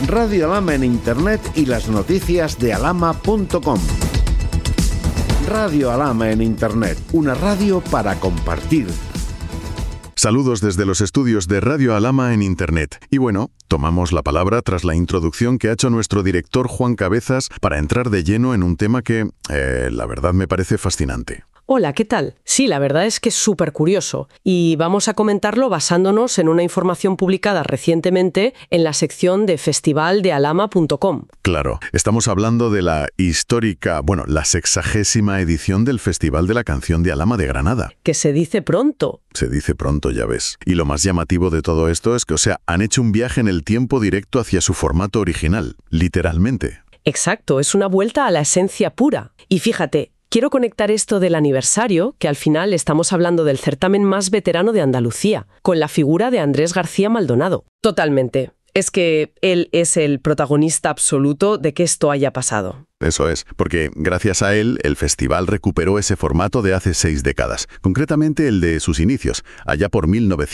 Radio Alhama en Internet y las noticias de alhama.com. Radio Alhama en Internet, una radio para compartir. Saludos desde los estudios de Radio Alhama en Internet. Y bueno, tomamos la palabra tras la introducción que ha hecho nuestro director Juan Cabezas para entrar de lleno en un tema que, la verdad, me parece fascinante. Hola, ¿qué tal? Sí, la verdad es que es súper curioso y vamos a comentarlo basándonos en una información publicada recientemente en la sección de festivaldealhama.com. Claro, estamos hablando de la histórica, la 60ª edición del Festival de la Canción de Alhama de Granada. Que se dice pronto. Se dice pronto, ya ves. Y lo más llamativo de todo esto es que, han hecho un viaje en el tiempo directo hacia su formato original, literalmente. Exacto, es una vuelta a la esencia pura. Y fíjate, quiero conectar esto del aniversario, que al final estamos hablando del certamen más veterano de Andalucía, con la figura de Andrés García Maldonado. Totalmente. Es que él es el protagonista absoluto de que esto haya pasado. Eso es, porque gracias a él, el festival recuperó ese formato de hace 6 décadas, concretamente el de sus inicios, allá por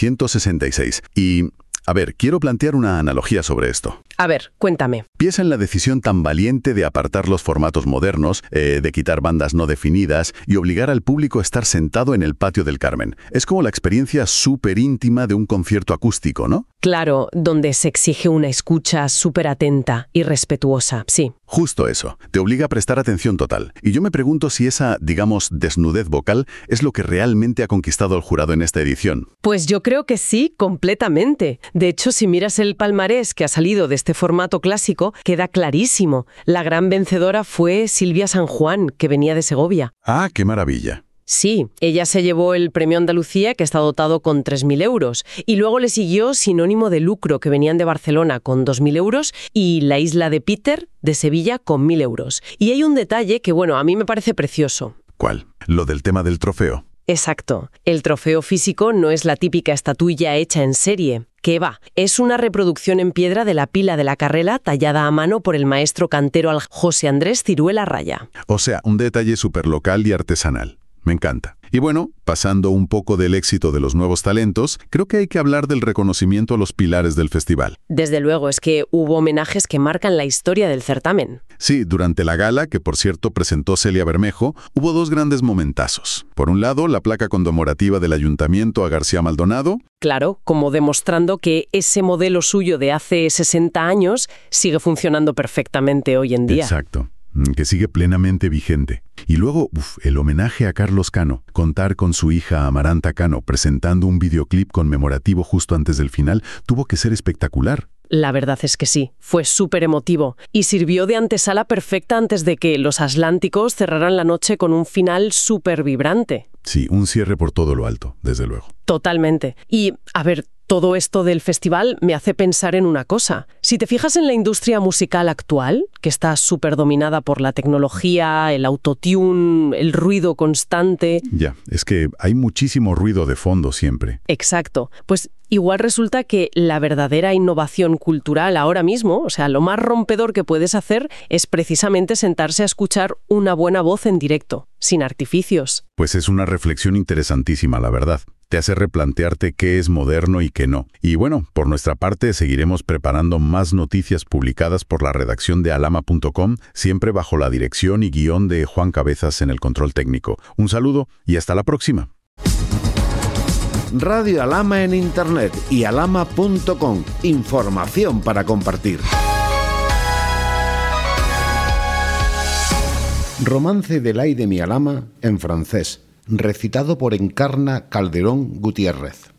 1966. Y, quiero plantear una analogía sobre esto. A ver, cuéntame. Piensa en la decisión tan valiente de apartar los formatos modernos, de quitar bandas no definidas y obligar al público a estar sentado en el patio del Carmen. Es como la experiencia súper íntima de un concierto acústico, ¿no? Claro, donde se exige una escucha súper atenta y respetuosa, sí. Justo eso, te obliga a prestar atención total. Y yo me pregunto si esa, desnudez vocal es lo que realmente ha conquistado al jurado en esta edición. Pues yo creo que sí, completamente. De hecho, si miras el palmarés que ha salido de este formato clásico, queda clarísimo. La gran vencedora fue Silvia San Juan, que venía de Segovia. ¡Ah, qué maravilla! Sí, ella se llevó el premio Andalucía, que está dotado con 3.000 euros, y luego le siguió Sinónimo de Lucro, que venían de Barcelona, con 2.000 euros, y La Isla de Peter, de Sevilla, con 1.000 euros. Y hay un detalle que, a mí me parece precioso. ¿Cuál? Lo del tema del trofeo. Exacto. El trofeo físico no es la típica estatuilla hecha en serie. ¿Qué va? Es una reproducción en piedra de la pila de la Carrela tallada a mano por el maestro cantero José Andrés Ciruela Raya. O sea, un detalle súper local y artesanal. Me encanta. Y pasando un poco del éxito de los nuevos talentos, creo que hay que hablar del reconocimiento a los pilares del festival. Desde luego, es que hubo homenajes que marcan la historia del certamen. Sí, durante la gala, que por cierto presentó Celia Bermejo, hubo 2 grandes momentazos. Por un lado, la placa conmemorativa del ayuntamiento a García Maldonado. Claro, como demostrando que ese modelo suyo de hace 60 años sigue funcionando perfectamente hoy en día. Exacto. Que sigue plenamente vigente. Y luego, el homenaje a Carlos Cano, contar con su hija Amaranta Cano presentando un videoclip conmemorativo justo antes del final, tuvo que ser espectacular. La verdad es que sí, fue súper emotivo y sirvió de antesala perfecta antes de que los Atlánticos cerraran la noche con un final súper vibrante. Sí, un cierre por todo lo alto, desde luego. Totalmente. Y, todo esto del festival me hace pensar en una cosa. Si te fijas en la industria musical actual, que está súper dominada por la tecnología, el autotune, el ruido constante... Ya, es que hay muchísimo ruido de fondo siempre. Exacto. Pues igual resulta que la verdadera innovación cultural ahora mismo, lo más rompedor que puedes hacer es precisamente sentarse a escuchar una buena voz en directo, sin artificios. Pues es una reflexión interesantísima, la verdad. Te hace replantearte qué es moderno y qué no. Y por nuestra parte seguiremos preparando más noticias publicadas por la redacción de alhama.com, siempre bajo la dirección y guión de Juan Cabezas en el control técnico. Un saludo y hasta la próxima. Radio Alhama en Internet y alhama.com. Información para compartir. Romance del ay de mi Alhama en francés, recitado por Encarna Calderón Gutiérrez.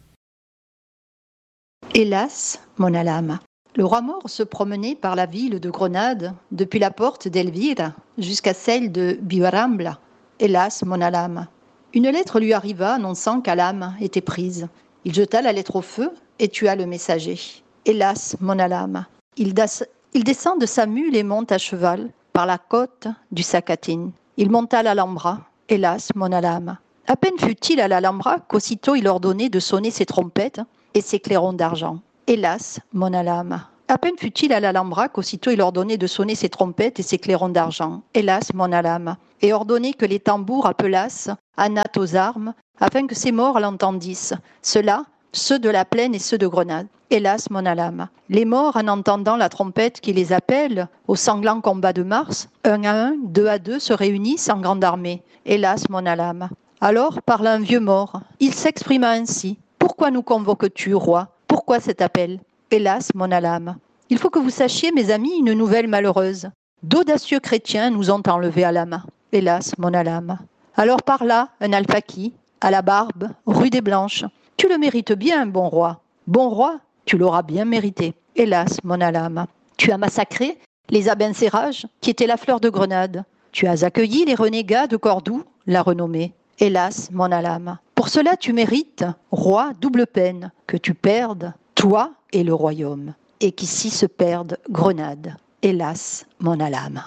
Hélas, mon Alhama. Le roi mort se promenait par la ville de Grenade, depuis la porte d'Elvire jusqu'à celle de Biarambla. Hélas, mon Alhama. Une lettre lui arriva annonçant qu'Alhama était prise. Il jeta la lettre au feu et tua le messager. Hélas, mon Alhama. Il descend de sa mule et monte à cheval par la côte du Sacatin. Il monta à l'Alhambra. Hélas, mon Alhama. À peine fut-il à l'Alhambra qu'aussitôt il ordonnait de sonner ses trompettes et ses clairons d'argent. Hélas, mon Alhama. À peine fut-il à l'Alhambra qu'aussitôt il ordonnait de sonner ses trompettes et ses clairons d'argent. Hélas, mon Alhama. Et ordonnait que les tambours appelassent Anat aux armes, afin que ses morts l'entendissent. Cela ceux de la plaine et ceux de Grenade. Hélas, mon âme. Les morts, en entendant la trompette qui les appelle au sanglant combat de Mars, 1 à 1, 2 à 2, se réunissent en grande armée. Hélas, mon âme. Alors parla un vieux mort. Il s'exprima ainsi. Pourquoi nous convoques-tu, roi? Pourquoi cet appel? Hélas, mon âme. Il faut que vous sachiez, mes amis, une nouvelle malheureuse. D'audacieux chrétiens nous ont enlevés à l'âme. Hélas, mon âme. Alors parla un alpaki, à la barbe, rue des Blanches. Tu le mérites bien, bon roi. Bon roi, tu l'auras bien mérité. Hélas, mon âme. Tu as massacré les Abencerrages, qui étaient la fleur de Grenade. Tu as accueilli les renégats de Cordoue, la renommée. Hélas, mon âme. Pour cela, tu mérites, roi, double peine, que tu perdes, toi et le royaume, et qu'ici se perde Grenade. Hélas, mon âme.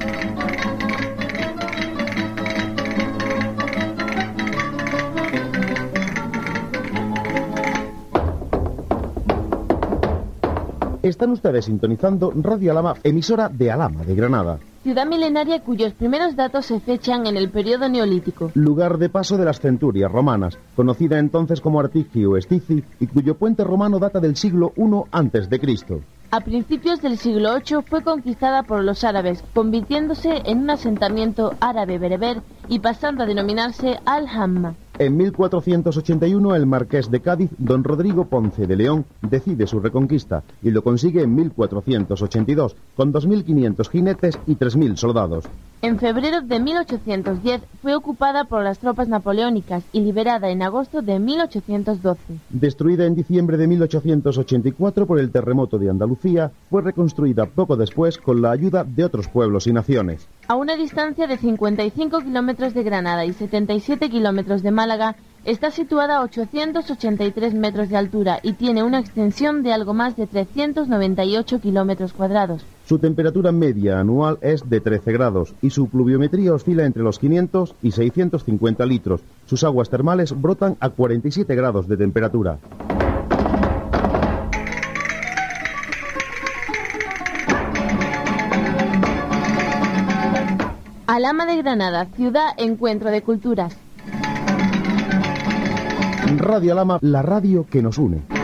Están ustedes sintonizando Radio Alhama, emisora de Alhama, de Granada. Ciudad milenaria cuyos primeros datos se fechan en el periodo neolítico. Lugar de paso de las centurias romanas, conocida entonces como Artigi o Estici, y cuyo puente romano data del siglo I a.C. A principios del siglo VIII fue conquistada por los árabes, convirtiéndose en un asentamiento árabe-bereber y pasando a denominarse Al-Hamma. En 1481 el marqués de Cádiz, don Rodrigo Ponce de León, decide su reconquista y lo consigue en 1482, con 2.500 jinetes y 3.000 soldados. En febrero de 1810 fue ocupada por las tropas napoleónicas y liberada en agosto de 1812. Destruida en diciembre de 1884 por el terremoto de Andalucía, fue reconstruida poco después con la ayuda de otros pueblos y naciones. A una distancia de 55 kilómetros de Granada y 77 kilómetros de Málaga, está situada a 883 metros de altura y tiene una extensión de algo más de 398 kilómetros cuadrados. Su temperatura media anual es de 13 grados y su pluviometría oscila entre los 500 y 650 litros. Sus aguas termales brotan a 47 grados de temperatura. Alhama de Granada, ciudad encuentro de culturas. Radio Alhama, la radio que nos une.